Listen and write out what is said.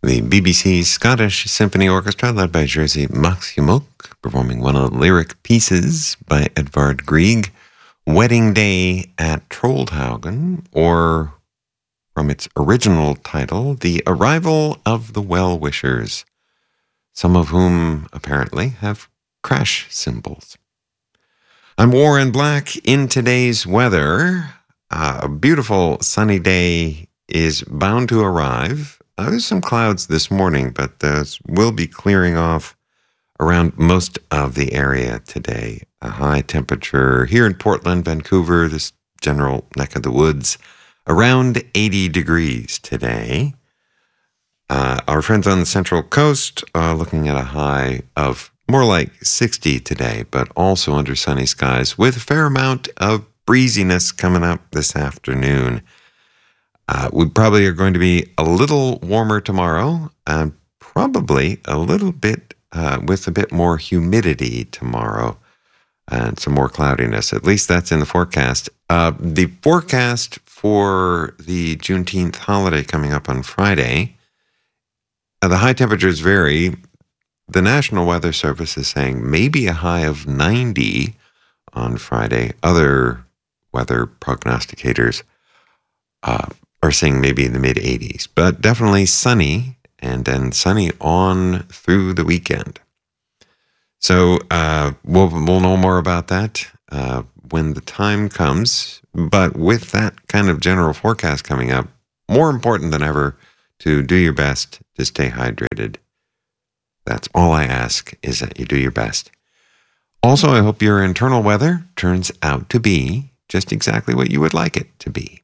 The BBC Scottish Symphony Orchestra, led by Jerzy Maksymuk, performing one of the lyric pieces by Edvard Grieg, Wedding Day at Troldhaugen, or from its original title, The Arrival of the Well-Wishers, some of whom apparently have crash cymbals. I'm Warren Black. In today's weather, a beautiful sunny day is bound to arrive. There's some clouds this morning, but those will be clearing off around most of the area today. A high temperature here in Portland, Vancouver, this general neck of the woods, around 80 degrees today. Our friends on the Central Coast are looking at a high of more like 60 today, but also under sunny skies with a fair amount of breeziness coming up this afternoon. We probably are going to be a little warmer tomorrow, and probably a little bit with a bit more humidity tomorrow and some more cloudiness. At least that's in the forecast. The forecast for the Juneteenth holiday coming up on Friday, the high temperatures vary. The National Weather Service is saying maybe a high of 90 on Friday. Other weather prognosticators are saying maybe in the mid-80s, but definitely sunny, and then sunny on through the weekend. So we'll know more about that when the time comes. But with that kind of general forecast coming up, more important than ever to do your best to stay hydrated. That's all I ask, is that you do your best. Also, I hope your internal weather turns out to be just exactly what you would like it to be.